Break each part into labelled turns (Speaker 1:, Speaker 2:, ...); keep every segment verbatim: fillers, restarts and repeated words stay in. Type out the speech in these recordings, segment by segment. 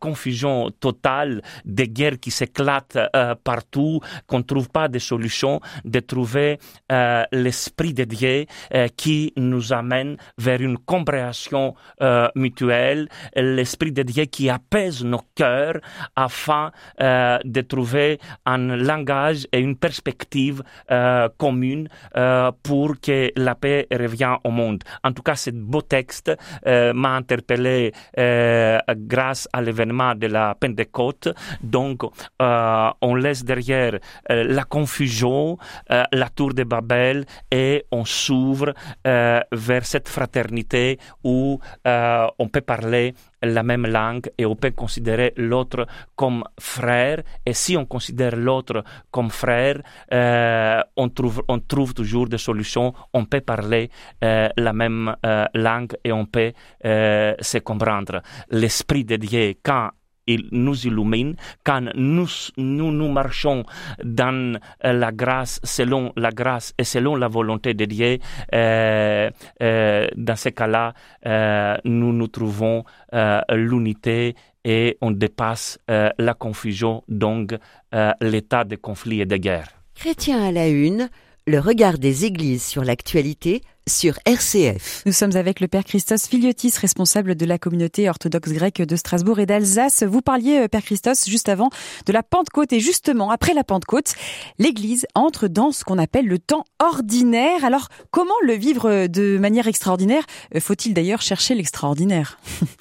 Speaker 1: confusion totale, des guerres qui s'éclatent euh, partout, qu'on ne trouve pas de solutions, de trouver euh, l'Esprit de Dieu euh, qui nous amène vers une compréhension euh, mutuelle, l'Esprit de Dieu qui apaise nos cœurs afin euh, de trouver un langage et une perspective euh, commune euh, pour que la paix revienne au monde. En tout cas, ce beau texte euh, m'a interpellé euh, grâce à l'événement de la Pentecôte. Donc, euh, on laisse derrière euh, la confusion, euh, la tour de Babel, et on s'ouvre euh, vers cette fraternité où euh, on peut parler la même langue et on peut considérer l'autre comme frère. Et si on considère l'autre comme frère, euh, on trouve, on trouve toujours des solutions. On peut parler euh, la même euh, langue et on peut euh, se comprendre. L'Esprit de Dieu, quand il nous illumine, quand nous, nous, nous marchons dans la grâce, selon la grâce et selon la volonté de Dieu, euh, euh, dans ce cas-là, euh, nous nous trouvons euh, l'unité et on dépasse euh, la confusion, donc euh, l'état de conflit et de guerre.
Speaker 2: Chrétien à la une, le regard des églises sur l'actualité sur R C F.
Speaker 3: Nous sommes avec le Père Christos Filiotis, responsable de la communauté orthodoxe grecque de Strasbourg et d'Alsace. Vous parliez, Père Christos, juste avant de la Pentecôte. Et justement, après la Pentecôte, l'Église entre dans ce qu'on appelle le temps ordinaire. Alors, comment le vivre de manière extraordinaire ? Faut-il d'ailleurs chercher l'extraordinaire ?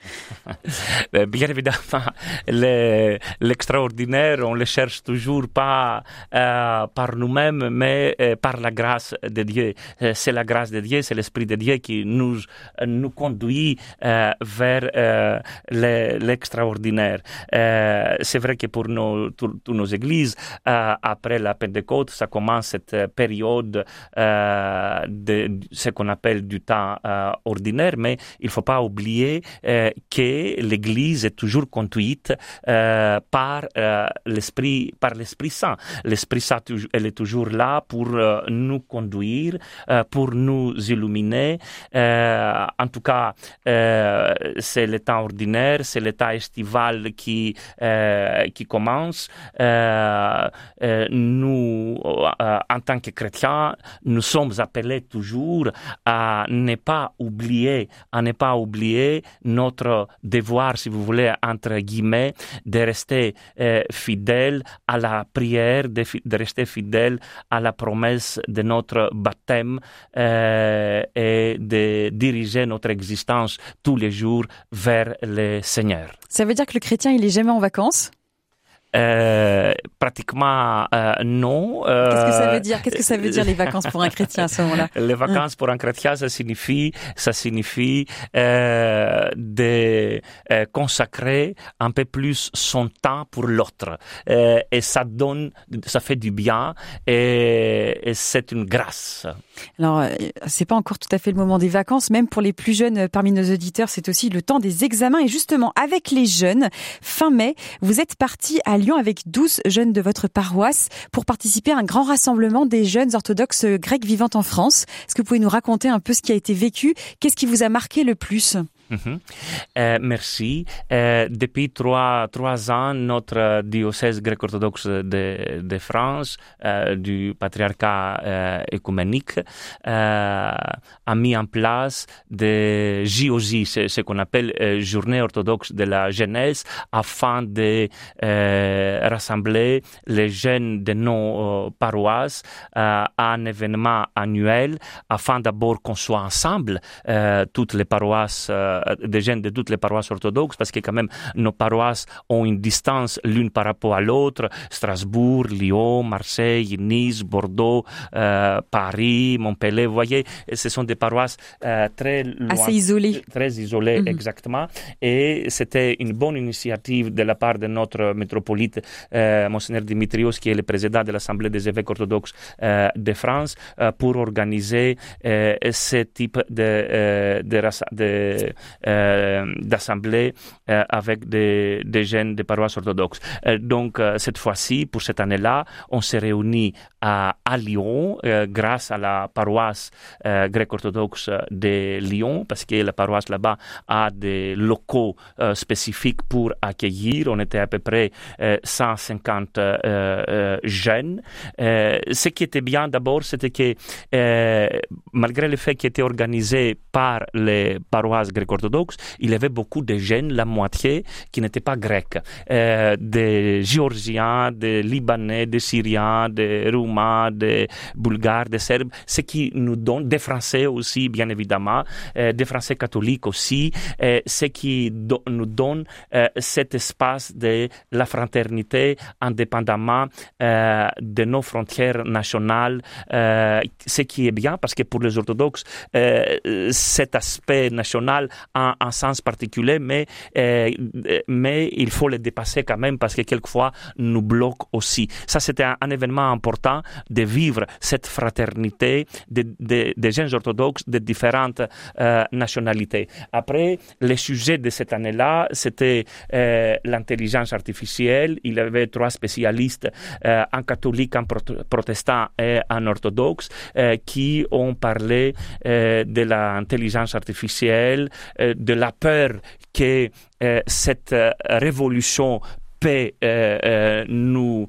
Speaker 1: Bien évidemment, le, l'extraordinaire, on le cherche toujours pas euh, par nous-mêmes, mais euh, par la grâce de Dieu. C'est la grâce de Dieu, c'est l'Esprit de Dieu qui nous, nous conduit euh, vers euh, le, l'extraordinaire. Euh, c'est vrai que pour nos, toutes nos églises, euh, après la Pentecôte, ça commence cette période euh, de ce qu'on appelle du temps euh, ordinaire, mais il ne faut pas oublier euh, que l'Église est toujours conduite euh, par, euh, l'Esprit, par l'Esprit Saint. L'Esprit Saint, elle est toujours là pour euh, nous conduire, euh, pour nous illuminer. Euh, en tout cas, euh, c'est le temps ordinaire, c'est le temps estival qui, euh, qui commence. Euh, euh, nous, euh, en tant que chrétiens, nous sommes appelés toujours à ne pas oublier, à ne pas oublier notre devoir, si vous voulez, entre guillemets, de rester euh, fidèles à la prière, de, de rester fidèles à la promesse de notre baptême euh, et de diriger notre existence tous les jours vers le Seigneur.
Speaker 3: Ça veut dire que le chrétien, il est jamais en vacances ?
Speaker 1: Euh, pratiquement euh, non. Euh,
Speaker 3: Qu'est-ce que ça veut dire Qu'est-ce que ça veut dire les vacances pour un chrétien à ce moment-là ?
Speaker 1: Les vacances pour un chrétien, ça signifie, ça signifie euh, de euh, consacrer un peu plus son temps pour l'autre, euh, et ça donne, ça fait du bien, et, et c'est une grâce.
Speaker 3: Alors, c'est pas encore tout à fait le moment des vacances, même pour les plus jeunes parmi nos auditeurs, c'est aussi le temps des examens. Et justement, avec les jeunes, fin mai, vous êtes partis à Lyon avec douze jeunes de votre paroisse pour participer à un grand rassemblement des jeunes orthodoxes grecs vivant en France. Est-ce que vous pouvez nous raconter un peu ce qui a été vécu ? Qu'est-ce qui vous a marqué le plus ?
Speaker 1: Mm-hmm. Euh, merci. Euh, depuis trois, trois ans, notre diocèse grec-orthodoxe de, de France, euh, du patriarcat euh, écuménique, euh, a mis en place des J O J, c'est ce qu'on appelle euh, Journée orthodoxe de la jeunesse, afin de euh, rassembler les jeunes de nos euh, paroisses euh, à un événement annuel, afin d'abord qu'on soit ensemble, euh, toutes les paroisses euh, des jeunes de toutes les paroisses orthodoxes, parce que quand même nos paroisses ont une distance l'une par rapport à l'autre. Strasbourg, Lyon, Marseille, Nice, Bordeaux, euh, Paris, Montpellier, vous voyez, ce sont des paroisses euh, très loin,
Speaker 3: assez isolées.
Speaker 1: Très isolées, mm-hmm. Exactement. Et c'était une bonne initiative de la part de notre métropolite, euh, Monseigneur Dimitrios, qui est le président de l'Assemblée des évêques orthodoxes euh, de France, euh, pour organiser euh, ce type de, euh, de, de euh, d'assemblée euh, avec des, des jeunes des paroisses orthodoxes. Euh, donc, euh, cette fois-ci, pour cette année-là, on s'est réunis à, à Lyon euh, grâce à la paroisse euh, grecque-orthodoxe de Lyon, parce que la paroisse là-bas a des locaux euh, spécifiques pour accueillir. On était à peu près euh, cent cinquante euh, euh, jeunes. Euh, ce qui était bien d'abord, c'était que euh, malgré le fait qu'il était organisé par les paroisses grecques-orthodoxes, il y avait beaucoup de jeunes, la moitié, qui n'étaient pas grecs. Euh, des Géorgiens, des Libanais, des Syriens, des Roumains, des Bulgares, des Serbes, ce qui nous donne, des Français aussi, bien évidemment, euh, des Français catholiques aussi, euh, ce qui do, nous donne euh, cet espace de la fraternité indépendamment euh, de nos frontières nationales, euh, ce qui est bien parce que pour les orthodoxes, euh, cet aspect national a un sens particulier, mais, euh, mais il faut le dépasser quand même parce que quelquefois nous bloque aussi. Ça, c'était un, un événement important de vivre cette fraternité des de, de jeunes orthodoxes de différentes euh, nationalités. Après, le sujet de cette année-là, c'était euh, l'intelligence artificielle. Il y avait trois spécialistes, euh, un catholique, un pro- protestant et un orthodoxe, euh, qui ont parlé euh, de l'intelligence artificielle, euh, de la peur que euh, cette euh, révolution peut euh, euh, nous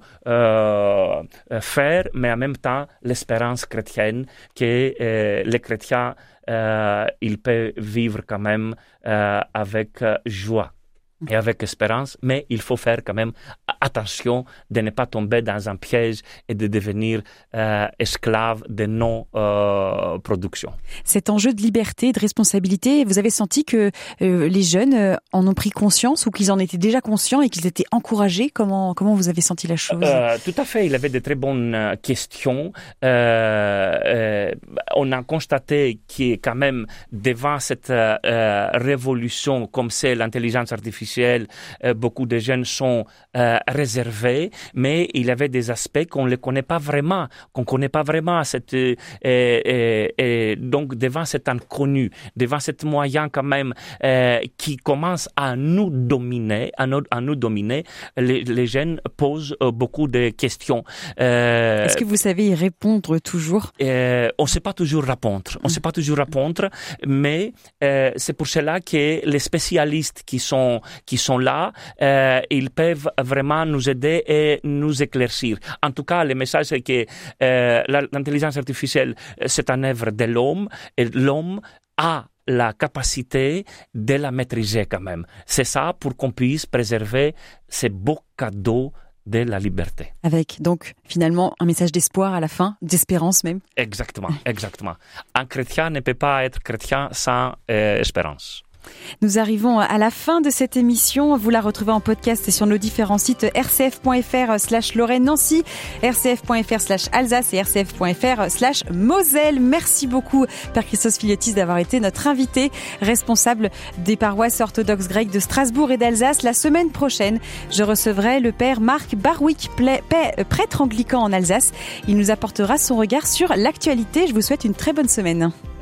Speaker 1: euh, faire, mais en même temps l'espérance chrétienne que euh, les chrétiens euh, ils peuvent vivre quand même euh, avec euh, joie et avec espérance, mais il faut faire quand même attention de ne pas tomber dans un piège et de devenir euh, esclave de nos euh, productions.
Speaker 3: Cet enjeu de liberté, de responsabilité, vous avez senti que euh, les jeunes euh, en ont pris conscience ou qu'ils en étaient déjà conscients et qu'ils étaient encouragés? Comment, comment vous avez senti la chose?
Speaker 1: euh, Tout à fait, il avait de très bonnes questions. Euh, euh, on a constaté que quand même devant cette euh, révolution comme c'est l'intelligence artificielle, Euh, beaucoup de jeunes sont euh, réservés, mais il y avait des aspects qu'on ne connaît pas vraiment, qu'on ne connaît pas vraiment. Cette, euh, euh, euh, donc, devant cet inconnu, devant cet moyen quand même euh, qui commence à nous dominer, à nous, à nous dominer, les, les jeunes posent euh, beaucoup de questions.
Speaker 3: Euh, Est-ce que vous savez y répondre toujours?
Speaker 1: euh, On ne sait pas toujours répondre. On ne sait pas toujours répondre, mais euh, c'est pour cela que les spécialistes qui sont qui sont là, euh, ils peuvent vraiment nous aider et nous éclaircir. En tout cas, le message c'est que euh, l'intelligence artificielle, c'est une œuvre de l'homme et l'homme a la capacité de la maîtriser quand même. C'est ça pour qu'on puisse préserver ces beaux cadeaux de la liberté.
Speaker 3: Avec donc finalement un message d'espoir à la fin, d'espérance même.
Speaker 1: Exactement, exactement. Un chrétien ne peut pas être chrétien sans euh, espérance.
Speaker 3: Nous arrivons à la fin de cette émission. Vous la retrouvez en podcast et sur nos différents sites rcf.fr slash Lorraine Nancy, rcf.fr slash Alsace et rcf.fr slash Moselle. Merci beaucoup, Père Christos Filiotis, d'avoir été notre invité, responsable des paroisses orthodoxes grecques de Strasbourg et d'Alsace. La semaine prochaine, je recevrai le Père Marc Barwick, prêtre anglican en Alsace. Il nous apportera son regard sur l'actualité. Je vous souhaite une très bonne semaine.